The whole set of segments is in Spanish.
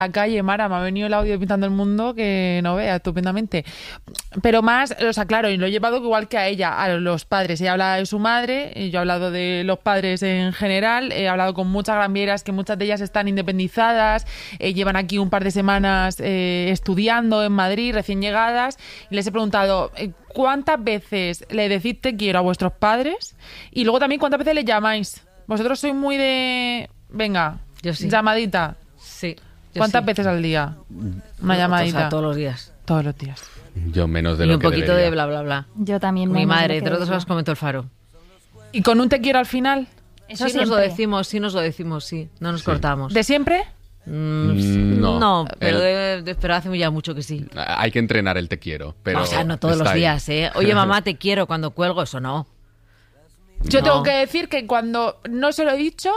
La calle, Mara, me ha venido el audio Pintando el Mundo que no vea estupendamente. Pero más, o sea, claro, y lo he llevado igual que a ella, a los padres. Ella habla de su madre, y yo he hablado de los padres en general, he hablado con muchas granvieras que muchas de ellas están independizadas, llevan aquí un par de semanas estudiando en Madrid, recién llegadas, y les he preguntado ¿cuántas veces le decís te quiero a vuestros padres? Y luego también ¿cuántas veces le llamáis? Vosotros sois muy de... Venga, yo sí. Llamadita. Sí. ¿Cuántas veces al día? Una llamadita. O sea, todos los días. Todos los días. Yo menos de lo que Y un poquito debería. de bla, bla, bla. Yo también. Mi madre, de entre otras cosas, comentó el Faro. ¿Y con un te quiero al final? Eso sí, nos lo decimos, sí. No nos cortamos. ¿De siempre? No, pero, pero hace ya mucho que sí. Hay que entrenar el te quiero. Pero o sea, no todos los días, ¿eh? Oye, mamá, te quiero cuando cuelgo, eso no. Yo tengo que decir que cuando no se lo he dicho,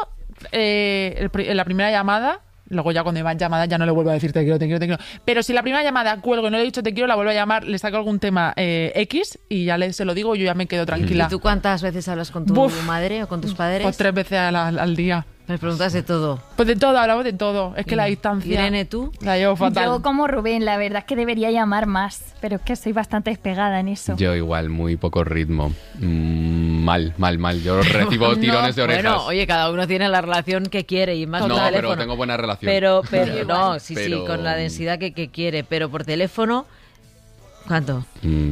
en la primera llamada, luego ya cuando van llamadas ya no le vuelvo a decir te quiero. Pero si la primera llamada cuelgo y no le he dicho te quiero, la vuelvo a llamar, le saco algún tema X y ya se lo digo y yo ya me quedo tranquila. ¿Y tú cuántas veces hablas con tu madre o con tus padres? Pues 3 veces al día. Me preguntas de todo. Pues de todo, hablamos de todo. Es que la distancia... Irene, ¿tú? La llevo fatal. Yo como Rubén, la verdad es que debería llamar más, pero es que soy bastante despegada en eso. Yo igual, muy poco ritmo. Mal. Yo recibo tirones de orejas. Bueno, oye, cada uno tiene la relación que quiere y más por teléfono. Pero tengo buena relación. Pero no, sí, con la densidad que quiere. Pero por teléfono, ¿cuánto?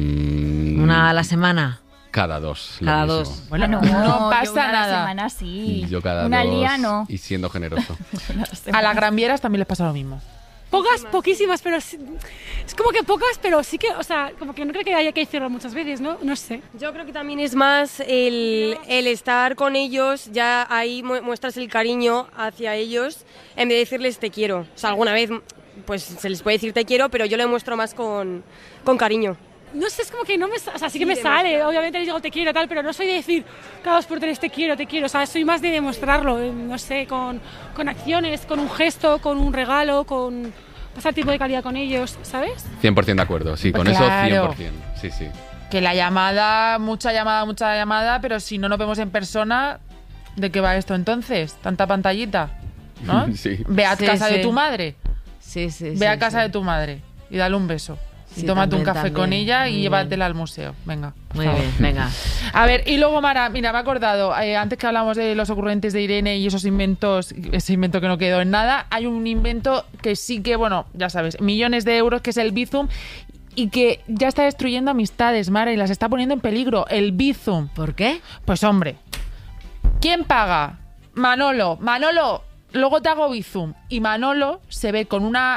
¿Una a la semana? Cada 2. Cada 2. Bueno, no pasa nada. Una semana sí. Yo cada 2. Una al día no. Y siendo generoso. A las granvieras también les pasa lo mismo. Poquísimas, pero es como que pocas, pero sí que, o sea, como que no creo que haya que decirlo muchas veces, ¿no? No sé. Yo creo que también es más el estar con ellos, ya ahí muestras el cariño hacia ellos, en vez de decirles te quiero. O sea, alguna vez pues se les puede decir te quiero, pero yo lo demuestro más con cariño. No sé, es como que no me... O sea, sí que me sale, obviamente les digo te quiero tal, pero no soy de decir cada 2 por 3 te quiero. O sea, soy más de demostrarlo, no sé, con acciones, con un gesto, con un regalo, con pasar tiempo de calidad con ellos, ¿sabes? 100% de acuerdo, sí, con claro. Eso 100%, sí. Que la llamada, mucha llamada, pero si no nos vemos en persona, ¿de qué va esto entonces? Tanta pantallita, ¿no? Sí. Ve a casa de tu madre. Sí. Ve a casa de tu madre y dale un beso. Y tómate un café con ella y llévatela al museo. Venga. Muy bien, venga. A ver, y luego, Mara, mira, me he acordado, antes que hablamos de los ocurrentes de Irene y esos inventos, ese invento que no quedó en nada, hay un invento que sí que, bueno, ya sabes, millones de euros, que es el Bizum, y que ya está destruyendo amistades, Mara, y las está poniendo en peligro. El Bizum. ¿Por qué? Pues, hombre, ¿quién paga? Manolo, luego te hago Bizum. Y Manolo se ve con una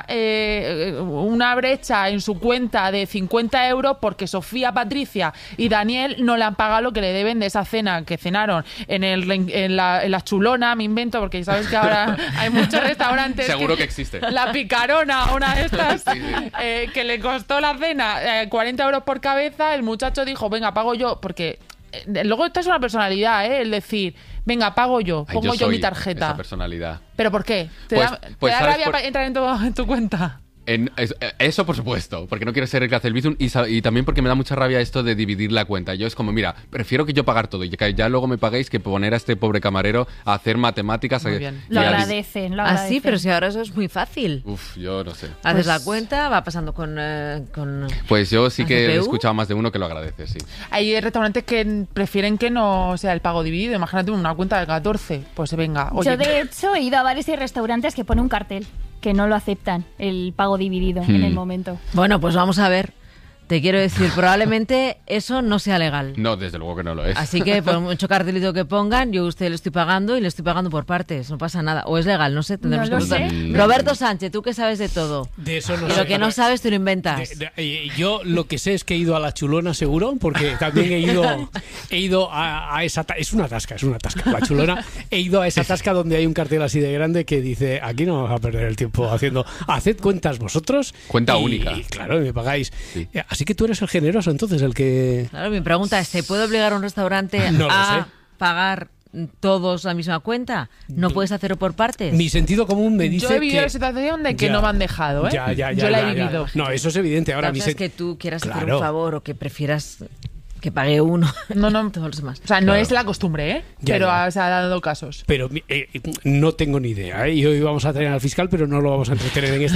brecha en su cuenta de 50 euros porque Sofía, Patricia y Daniel no le han pagado lo que le deben de esa cena que cenaron en la Chulona, me invento, porque sabes que ahora hay muchos restaurantes. Seguro que existe. La Picarona, una de estas, que le costó la cena 40 euros por cabeza. El muchacho dijo, venga, pago yo, porque... Luego esto es una personalidad, el decir, venga, pago yo, pongo yo mi tarjeta. Esa personalidad. ¿Pero por qué? ¿Te da rabia entrar en tu cuenta? Eso por supuesto, porque no quiero ser el que hace el Bizum y también porque me da mucha rabia esto de dividir la cuenta. Yo es como, mira, prefiero que yo pagar todo y que ya luego me paguéis que poner a este pobre camarero a hacer matemáticas. Muy bien. Lo agradecen. Sí, pero si ahora eso es muy fácil. Yo no sé. Haces la cuenta, va pasando con pues yo sí que he CPU. escuchado más de uno que lo agradece, sí. Hay restaurantes que prefieren que no sea el pago dividido. Imagínate una cuenta de 14. Pues venga, oye. Yo de hecho he ido a bares y restaurantes que pone un cartel que no lo aceptan, el pago dividido en el momento. Bueno, pues vamos a ver. Te quiero decir, probablemente eso no sea legal. No, desde luego que no lo es. Así que por mucho cartelito que pongan, yo a usted le estoy pagando y le estoy pagando por partes. No pasa nada. O es legal, no sé, tendremos No que lo sé. preguntar. Roberto Sánchez, tú que sabes de todo. De eso no Y sé. lo que no sabes, tú lo inventas. Yo lo que sé es que he ido a la Chulona seguro, porque también he ido a esa... Es una tasca, la Chulona. He ido a esa tasca donde hay un cartel así de grande que dice, aquí no vamos a perder el tiempo haciendo... Haced cuentas vosotros. Cuenta única. Y claro, me pagáis. Sí. Así que tú eres el generoso, entonces, el que... Claro, mi pregunta es, ¿se puede obligar a un restaurante No lo a sé. pagar todos la misma cuenta? ¿No puedes hacerlo por partes? Mi sentido común me dice Yo he vivido que... la situación de que Ya. no me han dejado, ¿eh? Yo la he vivido. No, eso es evidente. Ahora, La cosa es que tú quieras hacer Claro. un favor o que prefieras que pague uno. No, no. Todos los demás. O sea, no es la costumbre, ¿eh? Ya, pero ya. se ha dado casos. Pero no tengo ni idea, ¿eh? Y hoy vamos a traer al fiscal, pero no lo vamos a entretener en esta